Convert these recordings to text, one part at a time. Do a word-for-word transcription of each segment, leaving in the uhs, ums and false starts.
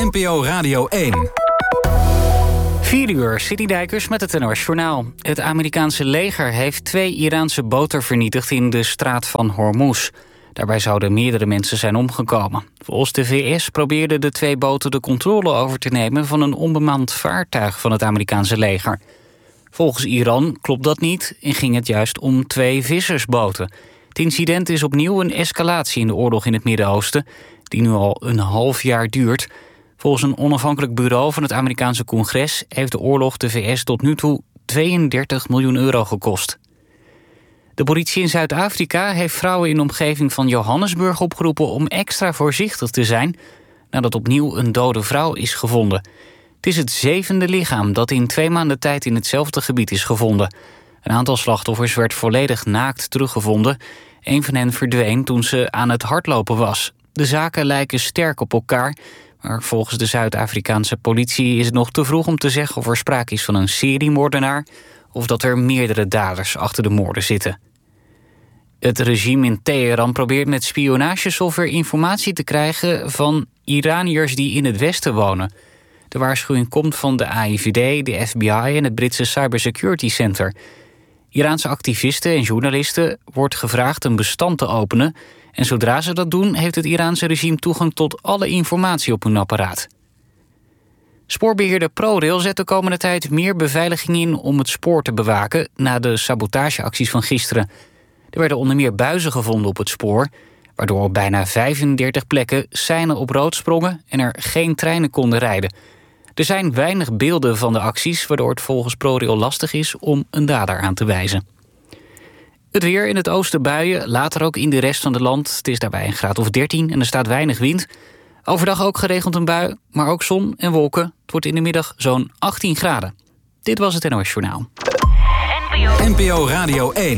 N P O Radio één. vier uur, City Dijkers met het N O S Journaal. Het Amerikaanse leger heeft twee Iraanse boten vernietigd in de straat van Hormuz. Daarbij zouden meerdere mensen zijn omgekomen. Volgens de V S probeerden de twee boten de controle over te nemen van een onbemand vaartuig van het Amerikaanse leger. Volgens Iran klopt dat niet en ging het juist om twee vissersboten. Het incident is opnieuw een escalatie in de oorlog in het Midden-Oosten, die nu al een half jaar duurt. Volgens een onafhankelijk bureau van het Amerikaanse congres heeft de oorlog de V S tot nu toe tweeëndertig miljoen euro gekost. De politie in Zuid-Afrika heeft vrouwen in de omgeving van Johannesburg opgeroepen om extra voorzichtig te zijn nadat opnieuw een dode vrouw is gevonden. Het is het zevende lichaam dat in twee maanden tijd in hetzelfde gebied is gevonden. Een aantal slachtoffers werd volledig naakt teruggevonden. Een van hen verdween toen ze aan het hardlopen was. De zaken lijken sterk op elkaar, maar volgens de Zuid-Afrikaanse politie is het nog te vroeg om te zeggen of er sprake is van een seriemoordenaar of dat er meerdere daders achter de moorden zitten. Het regime in Teheran probeert met spionagesoftware informatie te krijgen van Iraniërs die in het Westen wonen. De waarschuwing komt van de A I V D, de F B I en het Britse Cybersecurity Center. Iraanse activisten en journalisten wordt gevraagd een bestand te openen, en zodra ze dat doen, heeft het Iraanse regime toegang tot alle informatie op hun apparaat. Spoorbeheerder ProRail zet de komende tijd meer beveiliging in om het spoor te bewaken na de sabotageacties van gisteren. Er werden onder meer buizen gevonden op het spoor, waardoor op bijna vijfendertig plekken seinen op rood sprongen en er geen treinen konden rijden. Er zijn weinig beelden van de acties, waardoor het volgens ProRail lastig is om een dader aan te wijzen. Het weer: in het oosten buien, later ook in de rest van het land. Het is daarbij een graad of dertien en er staat weinig wind. Overdag ook geregeld een bui, maar ook zon en wolken. Het wordt in de middag zo'n achttien graden. Dit was het N O S Journaal. N P O Radio één.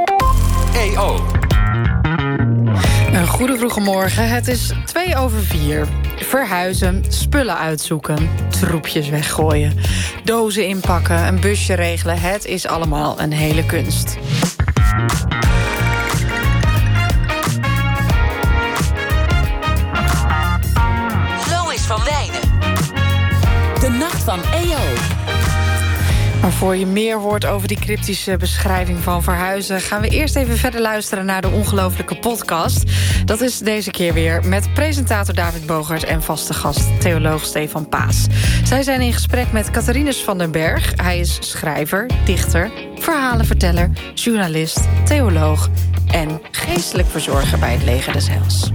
E O. Een goede vroege morgen. Het is twee over vier. Verhuizen, spullen uitzoeken, troepjes weggooien, dozen inpakken, een busje regelen. Het is allemaal een hele kunst. Lois van Wijnen. De nacht van E O. Maar voor je meer hoort over die cryptische beschrijving van verhuizen, gaan we eerst even verder luisteren naar de ongelofelijke podcast. Dat is deze keer weer met presentator David Bogert en vaste gast theoloog Stefan Paas. Zij zijn in gesprek met Catharinus van den Berg. Hij is schrijver, dichter, verhalenverteller, journalist, theoloog en geestelijk verzorger bij het Leger des Heils.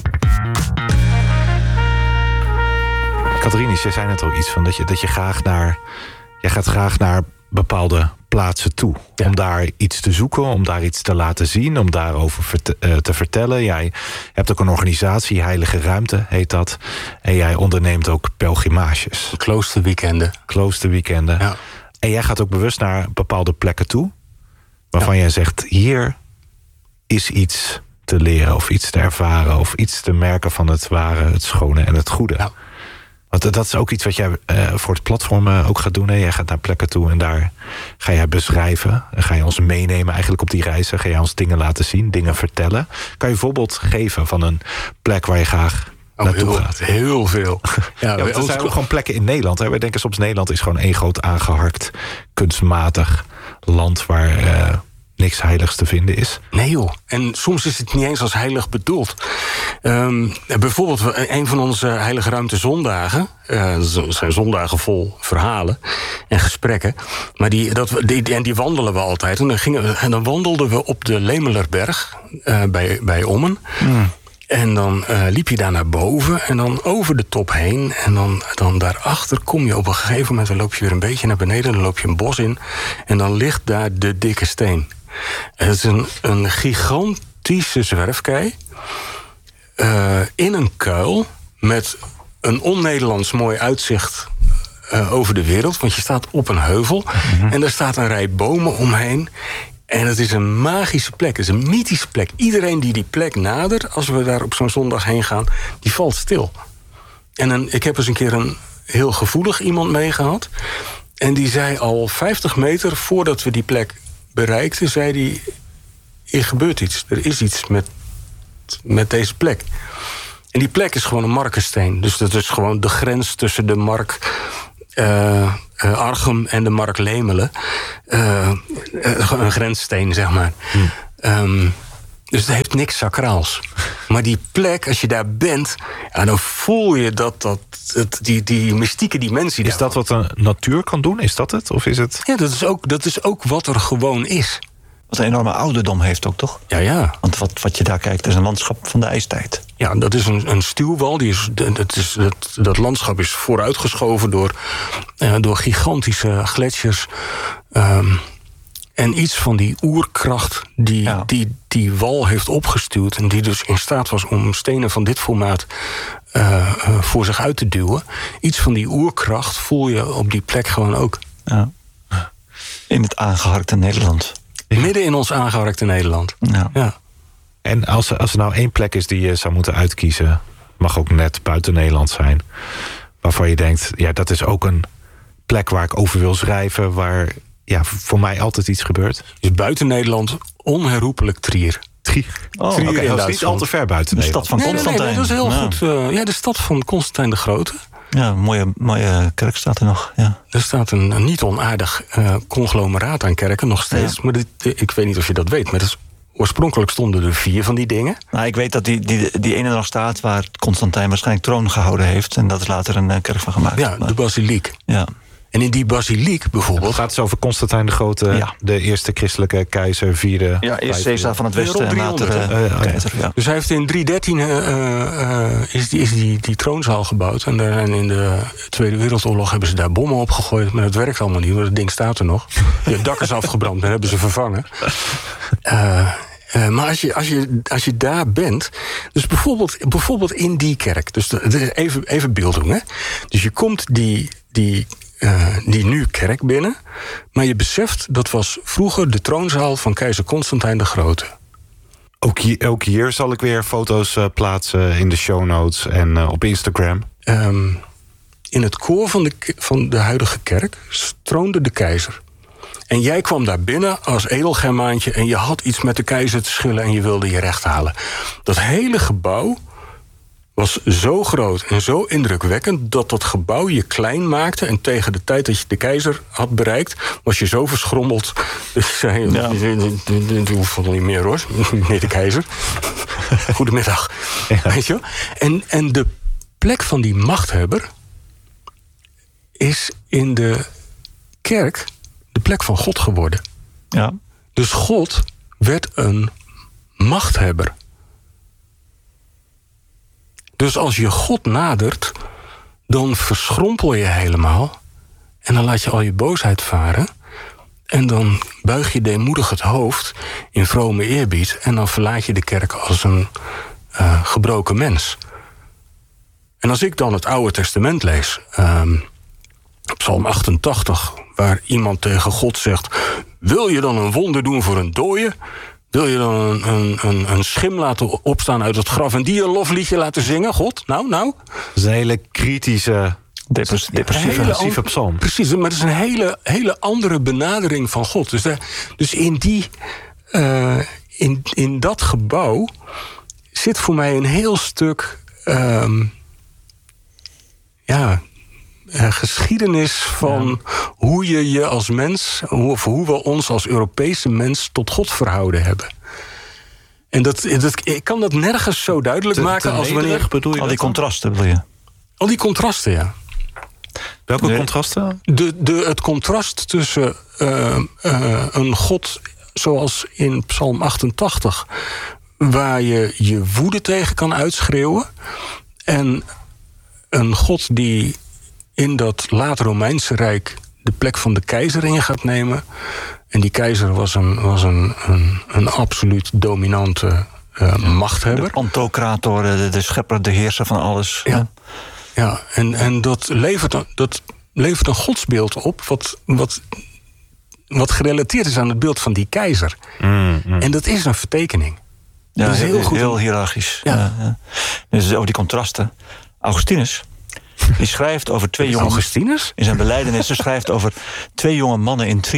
Catharinus, jij zei net al iets van dat je, dat je graag naar... Jij gaat graag naar bepaalde plaatsen toe. Ja. Om daar iets te zoeken, om daar iets te laten zien, om daarover verte- uh, te vertellen. Jij hebt ook een organisatie, Heilige Ruimte heet dat. En jij onderneemt ook pelgrimages. Kloosterweekenden. Kloosterweekenden. Ja. En jij gaat ook bewust naar bepaalde plekken toe, waarvan ja. jij zegt, hier is iets te leren of iets te ervaren of iets te merken van het ware, het schone en het goede. Ja. Want dat is ook iets wat jij uh, voor het platform uh, ook gaat doen. Hè? Jij gaat naar plekken toe en daar ga jij beschrijven. En ga je ons meenemen eigenlijk op die reizen. Ga je ons dingen laten zien, dingen vertellen. Kan je een voorbeeld geven van een plek waar je graag oh, naartoe heel, gaat? Heel veel. Ja, ja, er zijn ook gewoon plekken in Nederland. Hè? Wij denken soms Nederland is gewoon één groot aangeharkt, kunstmatig land waar Uh, niks heiligs te vinden is. Nee joh, en soms is het niet eens als heilig bedoeld. Um, bijvoorbeeld een van onze Heilige Ruimte zondagen. Uh, dat zijn zondagen vol verhalen en gesprekken. Maar die, dat, die, en die wandelen we altijd. En dan, gingen we, en dan wandelden we op de Lemelerberg uh, bij, bij Ommen. Hmm. En dan uh, liep je daar naar boven en dan over de top heen. En dan, dan daarachter kom je op een gegeven moment, dan loop je weer een beetje naar beneden. Dan loop je een bos in en dan ligt daar de dikke steen. Het is een, een gigantische zwerfkei uh, in een kuil met een on-Nederlands mooi uitzicht uh, over de wereld. Want je staat op een heuvel mm-hmm. en daar staat een rij bomen omheen. En het is een magische plek, het is een mythische plek. Iedereen die die plek nadert, als we daar op zo'n zondag heen gaan, die valt stil. En een, ik heb eens een keer een heel gevoelig iemand meegehad. En die zei al vijftig meter voordat we die plek bereikten, zei die, er gebeurt iets. Er is iets met, met deze plek. En die plek is gewoon een markensteen. Dus dat is gewoon de grens tussen de mark uh, uh, Archem en de mark Lemelen. Uh, uh, een grenssteen, zeg maar. Hmm. Um, dus het heeft niks sacraals. Maar die plek, als je daar bent, ja, dan voel je dat, dat, dat die, die mystieke dimensie. Is dat wat de natuur kan doen? Is dat het? Of is het? Ja, dat is ook, dat is ook wat er gewoon is. Wat een enorme ouderdom heeft ook, toch? Ja, ja. Want wat, wat je daar kijkt, is een landschap van de ijstijd. Ja, dat is een, een stuwwal. Die is, dat, is, dat, dat landschap is vooruitgeschoven door, uh, door gigantische gletsjers. Um, en iets van die oerkracht die, ja. die die wal heeft opgestuwd, en die dus in staat was om stenen van dit formaat uh, uh, voor zich uit te duwen. Iets van die oerkracht voel je op die plek gewoon ook. Ja. In het aangeharkte Nederland. Midden in ons aangeharkte Nederland. Ja. Ja. En als, als er nou één plek is die je zou moeten uitkiezen, mag ook net buiten Nederland zijn, waarvan je denkt, ja, dat is ook een plek waar ik over wil schrijven, waar ja, voor mij altijd iets gebeurt. Dus buiten Nederland onherroepelijk Trier. Trier. Oh, Trier okay, dat is niet al te ver buiten de Nederland. stad van Constantijn. Nee, nee, nee, dat is heel ja. goed. Uh, ja, de stad van Constantijn de Grote. Ja, een mooie, mooie kerk staat er nog. Ja. Er staat een, een niet onaardig uh, conglomeraat aan kerken, nog steeds. Ja. Maar dit, ik weet niet of je dat weet, maar dat is, oorspronkelijk stonden er vier van die dingen. Nou, ik weet dat die, die, die ene nog staat waar Constantijn waarschijnlijk troon gehouden heeft. En dat is later een uh, kerk van gemaakt. Ja, maar, de basiliek. Ja. En in die basiliek bijvoorbeeld... Het gaat dus over Constantijn de Grote, ja. de eerste christelijke keizer, vierde... Ja, eerst Caesar van het Westen en later uh, uh, keizer. Ja. Dus hij heeft in driehonderddertien uh, uh, is, die, is die, die troonzaal gebouwd. En, daar, en in de Tweede Wereldoorlog hebben ze daar bommen opgegooid. Maar dat werkt allemaal niet, want het ding staat er nog. Het dak is afgebrand, dat hebben ze vervangen. Uh, Uh, maar als je, als, je, als je daar bent, dus bijvoorbeeld, bijvoorbeeld in die kerk, dus de, even, even beeld doen, hè? Dus je komt die, die, uh, die nu kerk binnen, maar je beseft dat was vroeger de troonzaal van keizer Constantijn de Grote. Ook hier, ook hier zal ik weer foto's uh, plaatsen in de show notes en uh, op Instagram. Um, in het koor van de, van de huidige kerk stroonde de keizer. En jij kwam daar binnen als edelgermaantje en je had iets met de keizer te schillen en je wilde je recht halen. Dat hele gebouw was zo groot en zo indrukwekkend dat dat gebouw je klein maakte. En tegen de tijd dat je de keizer had bereikt, was je zo verschrommeld. Dus ik zei, ja. dit hoeft wel niet meer hoor, meneer de keizer. Goedemiddag. Ja. Weet je? En, en de plek van die machthebber is in de kerk de plek van God geworden. Ja. Dus God werd een machthebber. Dus als je God nadert, dan verschrompel je helemaal en dan laat je al je boosheid varen en dan buig je deemoedig het hoofd in vrome eerbied en dan verlaat je de kerk als een uh, gebroken mens. En als ik dan het Oude Testament lees, um, Psalm achtentachtig, waar iemand tegen God zegt, wil je dan een wonder doen voor een dooie? Wil je dan een, een, een, een schim laten opstaan uit het graf en die een lofliedje laten zingen, God? Nou, nou. Dat is een hele kritische, Depres, depressieve, depressieve psalm. Precies, maar het is een hele, hele andere benadering van God. Dus, daar, dus in, die, uh, in, in dat gebouw zit voor mij een heel stuk Um, ja, uh, geschiedenis van ja. hoe je je als mens, of hoe we ons als Europese mens tot God verhouden hebben. En dat, dat, ik kan dat nergens zo duidelijk te, maken te als wanneer. Bedoel je al die dat contrasten wil je? Al die contrasten, ja. Welke nee. contrasten? De, de, het contrast tussen uh, uh, een God zoals in Psalm achtentachtig, waar je je woede tegen kan uitschreeuwen, en een God die in dat late Romeinse Rijk de plek van de keizer in gaat nemen. En die keizer was een, was een, een, een absoluut dominante uh, machthebber. De Pantocrator, de, de schepper, de heerser van alles. Ja, ja en, en dat, levert, dat levert een godsbeeld op wat, wat, wat gerelateerd is aan het beeld van die keizer. Mm, mm. En dat is een vertekening. Ja, dat is heel, heel, goed. heel hiërarchisch. Ja. Ja, ja. Dus over die contrasten. Augustinus, die schrijft over twee jonge... Augustinus? In zijn belijdenis, hij schrijft over twee jonge mannen in Trier.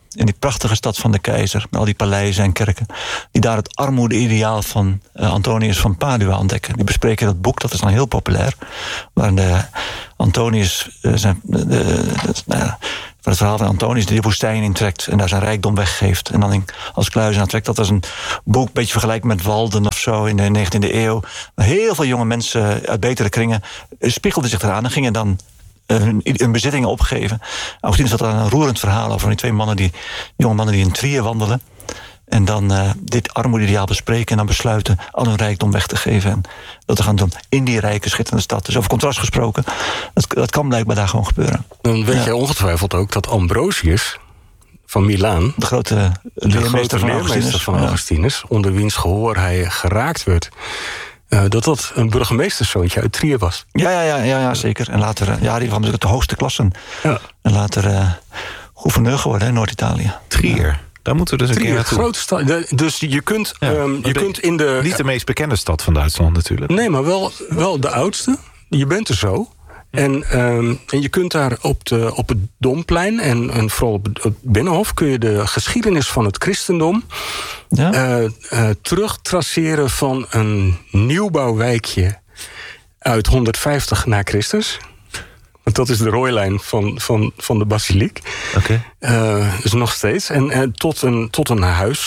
in die prachtige stad van de keizer, met al die paleizen en kerken, die daar het armoede-ideaal van uh, Antonius van Padua ontdekken. Die bespreken dat boek, dat is dan heel populair, waarin de Antonius uh, zijn, de, de, de, uh, van het verhaal van Antonius die de woestijn intrekt en daar zijn rijkdom weggeeft en dan in, als kluizenaar trekt. Dat is een boek, een beetje vergelijk met Walden of zo in de negentiende eeuw. Heel veel jonge mensen uit betere kringen spiegelden zich eraan en gingen dan hun, hun bezittingen opgeven. Augustinus had daar een roerend verhaal over die twee mannen, die jonge mannen die in Trier wandelen en dan uh, dit armoede-ideaal bespreken en dan besluiten al hun rijkdom weg te geven en dat te gaan doen in die rijke, schitterende stad. Dus over contrast gesproken, dat, dat kan blijkbaar daar gewoon gebeuren. Dan weet ja. jij ongetwijfeld ook dat Ambrosius van Milaan, de grote leermeester van Augustinus, van Augustinus ja. onder wiens gehoor hij geraakt werd, uh, dat dat een burgemeesterszoontje uit Trier was. Ja, ja, ja, ja, ja zeker. En later, uh, ja, die kwam natuurlijk de hoogste klassen. Ja. En later uh, gouverneur geworden in Noord-Italië. Trier. Ja. Daar moeten we dus een Trier, keer naartoe. grote stad. De, dus je kunt, Ja, um, je de, kunt in de... Niet de meest bekende stad van Duitsland natuurlijk. Nee, maar wel, wel de oudste. Je bent er zo. En, um, en je kunt daar op, de, op het Domplein en, en vooral op het Binnenhof kun je de geschiedenis van het christendom Ja? uh, uh, terugtraceren van een nieuwbouwwijkje uit honderdvijftig na Christus. Want dat is de rooilijn van, van, van de basiliek. Oké. Okay. Uh, dus nog steeds. En, en tot een, tot een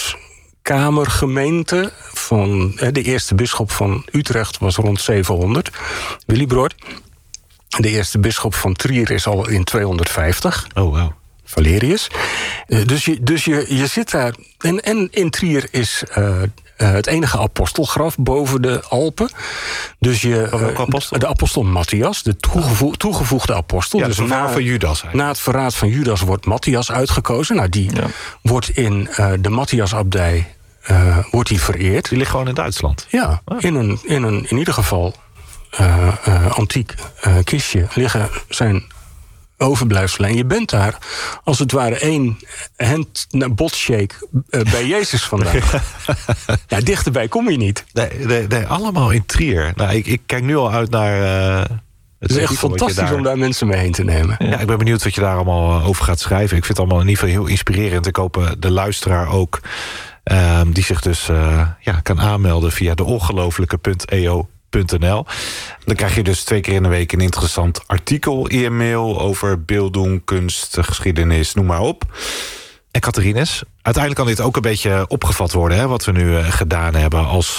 huiskamergemeente van uh, de eerste bisschop van Utrecht was rond zevenhonderd, Willibrord. De eerste bisschop van Trier is al in tweehonderdvijftig. Oh, wow. Valerius. Uh, dus je, dus je, je zit daar. En, en in Trier is uh, uh, het enige apostelgraf boven de Alpen. Dus je, Van welke apostel? Uh, de apostel Matthias, de toegevo- toegevoegde apostel. Ja, dus het verhaal na, van Judas eigenlijk. na het verraad van Judas wordt Matthias uitgekozen. Nou, die Ja. wordt in uh, de Matthiasabdij uh, wordt die vereerd. Die ligt gewoon in Duitsland. Ja, Oh. in, een, in, een, in ieder geval uh, uh, antiek uh, kistje liggen zijn overblijfselen. En je bent daar als het ware één hand botshake uh, bij Jezus vandaan. Ja, dichterbij kom je niet. Nee, nee, nee, allemaal in Trier. Nou, ik, ik kijk nu al uit naar uh, het Het is echt artikel wat je fantastisch daar... om daar mensen mee heen te nemen. Ja, ik ben benieuwd wat je daar allemaal uh, over gaat schrijven. Ik vind het allemaal in ieder geval heel inspirerend. Ik hoop uh, de luisteraar ook, uh, die zich dus uh, ja, kan aanmelden via de ongelooflijke punt e o punt n l. Dan krijg je dus twee keer in de week een interessant artikel in je mail over beelddoen, kunst, geschiedenis, noem maar op. En Catharines, uiteindelijk kan dit ook een beetje opgevat worden, hè, wat we nu uh, gedaan hebben, als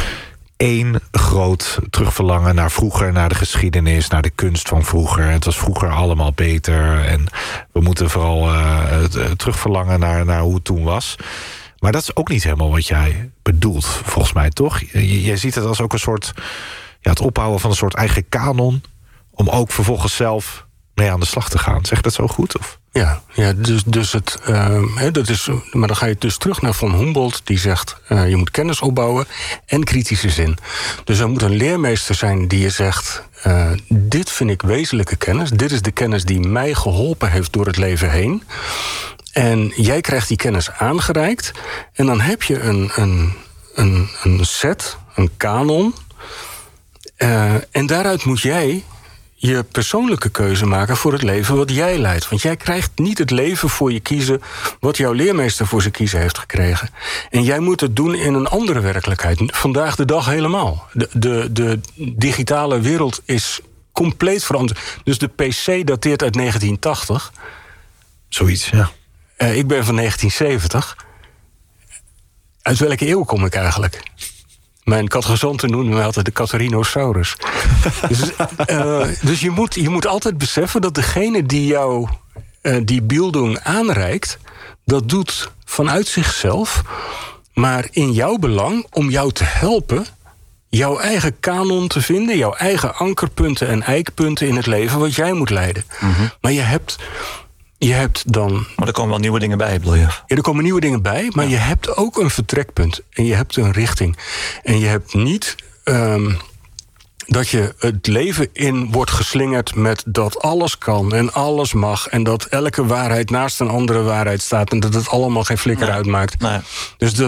één groot terugverlangen naar vroeger, naar de geschiedenis, naar de kunst van vroeger. Het was vroeger allemaal beter en we moeten vooral uh, terugverlangen naar, naar hoe het toen was. Maar dat is ook niet helemaal wat jij bedoelt, volgens mij, toch? Je, je ziet het als ook een soort, ja, het opbouwen van een soort eigen kanon, om ook vervolgens zelf mee aan de slag te gaan. Zeg ik dat zo goed? Of? Ja, ja dus, dus het, uh, he, dat is, maar dan ga je dus terug naar Von Humboldt, die zegt, uh, je moet kennis opbouwen en kritische zin. Dus er moet een leermeester zijn die je zegt, uh, dit vind ik wezenlijke kennis, dit is de kennis die mij geholpen heeft door het leven heen. En jij krijgt die kennis aangereikt. En dan heb je een, een, een, een set, een kanon. Uh, en daaruit moet jij je persoonlijke keuze maken voor het leven wat jij leidt. Want jij krijgt niet het leven voor je kiezen wat jouw leermeester voor zijn kiezen heeft gekregen. En jij moet het doen in een andere werkelijkheid. Vandaag de dag helemaal. De, de, de digitale wereld is compleet veranderd. Dus de P C dateert uit negentien tachtig. Zoiets, ja. Uh, ik ben van negentien zeventig. Uit welke eeuw kom ik eigenlijk? Mijn catechizanten noemen me altijd de Catharinosaurus. dus uh, dus je, moet, je moet altijd beseffen dat degene die jou uh, die beelddoen aanreikt, dat doet vanuit zichzelf, maar in jouw belang om jou te helpen jouw eigen kanon te vinden, jouw eigen ankerpunten en eikpunten in het leven wat jij moet leiden. Mm-hmm. Maar je hebt... Je hebt dan... Maar er komen wel nieuwe dingen bij, bedoel je? Ja, er komen nieuwe dingen bij, maar ja. Je hebt ook een vertrekpunt. En je hebt een richting. En je hebt niet um, dat je het leven in wordt geslingerd met dat alles kan en alles mag. En dat elke waarheid naast een andere waarheid staat. En dat het allemaal geen flikker nee. uitmaakt. Nee. Dus dat...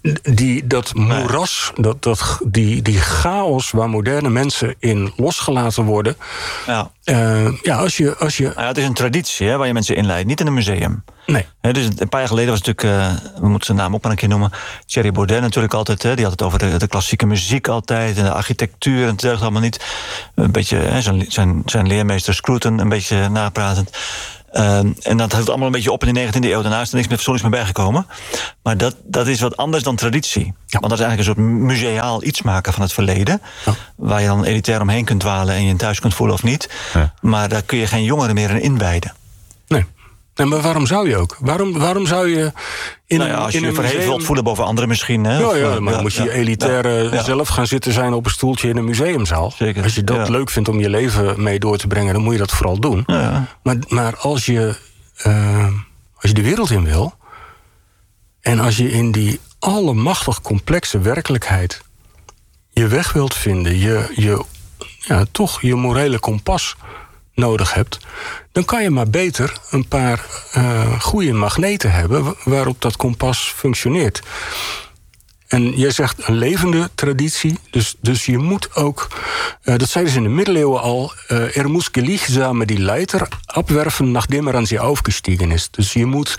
die, dat moeras, dat, dat, die, die chaos waar moderne mensen in losgelaten worden. Ja, uh, ja als je. Als je... Nou ja, het is een traditie hè, waar je mensen inleidt, niet in een museum. Nee. He, dus een paar jaar geleden was het natuurlijk, uh, we moeten zijn naam ook maar een keer noemen, Thierry Baudet natuurlijk altijd. Hè, die had het over de, de klassieke muziek altijd en de architectuur en het deugt allemaal niet. Een beetje hè, zijn, zijn, zijn leermeester Scruton een beetje napratend. Uh, en dat hield allemaal een beetje op in de negentiende eeuw. Daarna is er niks meer, niks meer bijgekomen. Maar dat, dat is wat anders dan traditie. Ja. Want dat is eigenlijk een soort museaal iets maken van het verleden. Ja. Waar je dan elitair omheen kunt dwalen en je thuis kunt voelen of niet. Ja. Maar daar kun je geen jongeren meer in inwijden. Nee. Nee, maar waarom zou je ook? Waarom, waarom zou je in nou ja, als een, je in je verheven museum... wilt voelen boven anderen misschien. Hè? Ja, ja, maar ja, moet je ja, elitair ja, ja. zelf gaan zitten zijn op een stoeltje in een museumzaal. Zeker. Als je dat ja. leuk vindt om je leven mee door te brengen, dan moet je dat vooral doen. Ja. Maar, maar als je, uh, als je de wereld in wil en als je in die allemachtig complexe werkelijkheid je weg wilt vinden, je, je ja, toch je morele kompas nodig hebt, dan kan je maar beter een paar uh, goede magneten hebben waarop dat kompas functioneert. En jij zegt een levende traditie, dus, dus je moet ook, uh, dat zeiden ze in de middeleeuwen al, uh, er moet gelichtsamen die Leiter abwerfen nachdem er aan sie aufgestiegen is. Dus je moet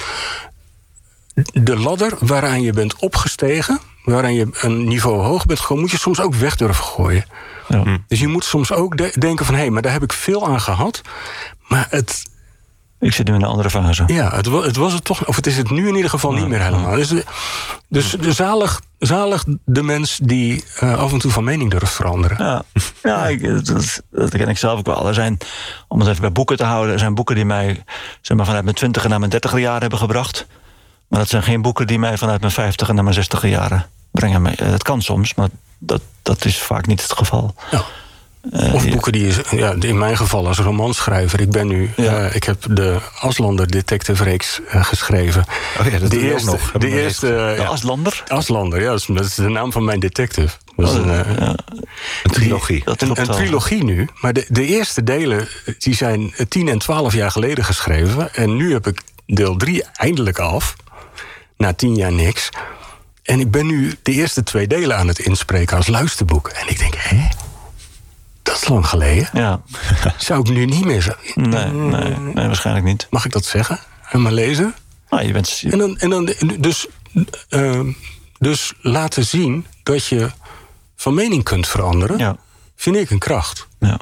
de ladder waaraan je bent opgestegen, waaraan je een niveau hoog bent gekomen, moet je soms ook weg durven gooien. Ja. Dus je moet soms ook de- denken van, hé, hey, maar daar heb ik veel aan gehad. Maar het... Ik zit nu in een andere fase. Ja, het was, het was het toch, of het is het nu in ieder geval ja, niet meer helemaal. Ja. Dus, de, dus de zalig, zalig de mens die uh, af en toe van mening durft veranderen. Ja, ja ik, dat, dat ken ik zelf ook wel. Er zijn, om het even bij boeken te houden, er zijn boeken die mij zeg maar, vanuit mijn twintiger naar mijn dertiger jaren hebben gebracht. Maar dat zijn geen boeken die mij vanuit mijn vijftiger naar mijn zestiger jaren brengen. Het kan soms, maar dat, dat is vaak niet het geval. Ja. Uh, of boeken die, ja, in mijn geval als romanschrijver. Ik ben nu, ja. uh, ik heb de Aslander Detective reeks uh, geschreven. Oh ja, dat de doe eerste, ook nog. De eerste, uh, de ja. Aslander? Aslander, ja, dat is, dat is de naam van mijn detective. Dat is oh, een, uh, ja. een trilogie. Die, een, een trilogie nu. Maar de, de eerste delen die zijn tien en twaalf jaar geleden geschreven. En nu heb ik deel drie eindelijk af. Na tien jaar niks. En ik ben nu de eerste twee delen aan het inspreken als luisterboek. En ik denk, hè? Dat is lang geleden. Ja. Zou ik nu niet meer zo... Nee, nee, nee, waarschijnlijk niet. Mag ik dat zeggen? En maar lezen? Ah, je bent... En dan, en dan dus, uh, dus laten zien dat je van mening kunt veranderen, ja. vind ik een kracht. Ja.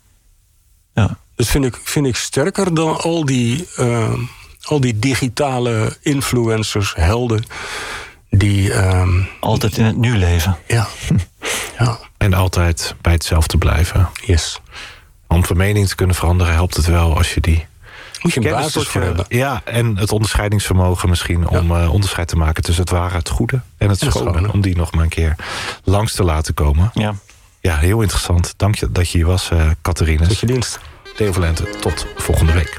Ja. Dat vind ik, vind ik sterker dan al die, uh, al die digitale influencers, helden, die... Uh, altijd in het nu leven. Ja. Ja. En altijd bij hetzelfde blijven. Yes. Om van mening te kunnen veranderen helpt het wel als je die... Moet je een basis voor hebben. Ja, en het onderscheidingsvermogen misschien ja. om uh, onderscheid te maken tussen het ware, het goede en het schone. schone. Om die nog maar een keer langs te laten komen. Ja, ja heel interessant. Dank je dat je hier was, uh, Catharines. Tot je dienst. Theo Valente, tot volgende week.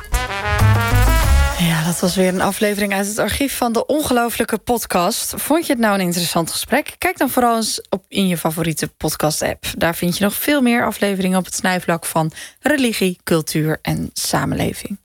Ja, dat was weer een aflevering uit het archief van de Ongelooflijke Podcast. Vond je het nou een interessant gesprek? Kijk dan vooral eens op in je favoriete podcast-app. Daar vind je nog veel meer afleveringen op het snijvlak van religie, cultuur en samenleving.